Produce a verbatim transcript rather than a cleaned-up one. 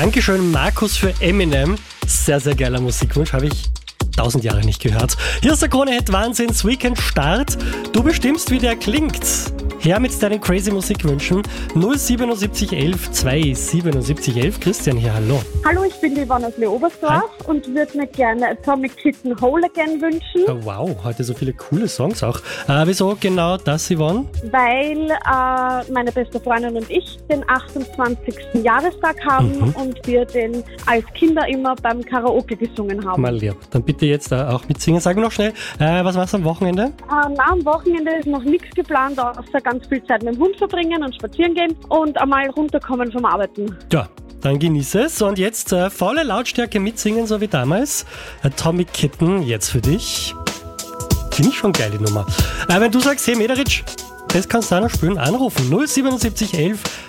Dankeschön, Markus, für Eminem. Sehr, sehr geiler Musikwunsch, habe ich tausend Jahre nicht gehört. Hier ist der Krone-Hit Wahnsinns Weekend Start. Du bestimmst, wie der klingt. Her mit deinen crazy Musikwünschen. null siebenundsiebzig elf zweihundertsiebenundsiebzig elf. Christian hier, hallo. Hallo, ich bin die Yvonne aus Leobersdorf und würde mir gerne Atomic Kitten Whole Again wünschen. Oh, wow, heute so viele coole Songs auch. Äh, wieso genau das, Yvonne? Weil äh, meine beste Freundin und ich den achtundzwanzigsten Jahrestag haben mhm. und wir den als Kinder immer beim Karaoke gesungen haben. Mal lieb. Dann bitte jetzt äh, auch mitsingen. Sag noch schnell, äh, was war's am Wochenende? Äh, na, am Wochenende ist noch nichts geplant, außer ganz viel Zeit mit dem Hund verbringen und spazieren gehen und einmal runterkommen vom Arbeiten. Ja, dann genieße es. Und jetzt äh, volle Lautstärke mitsingen, so wie damals. Atomic Kitten, jetzt für dich. Finde ich schon geil, die Nummer. Äh, wenn du sagst, hey Mederitsch, das kannst du auch noch spielen, anrufen. null siebenundsiebzig elf